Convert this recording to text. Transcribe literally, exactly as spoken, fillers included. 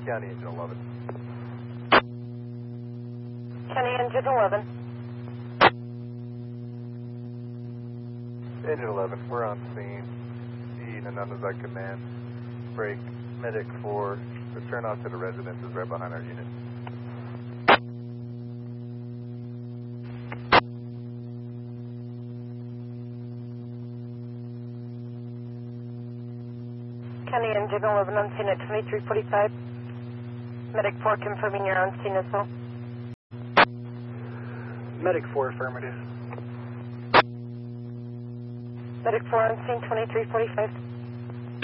County Engine eleven. County Engine eleven. Engine eleven, we're on scene. The Nunavut Command. Break, medic four. Return off to the residences right behind our unit. County Engine eleven on scene at twenty-three forty-five. Medic four confirming you're on scene as well. Medic four, affirmative. Medic four on scene twenty-three forty-five.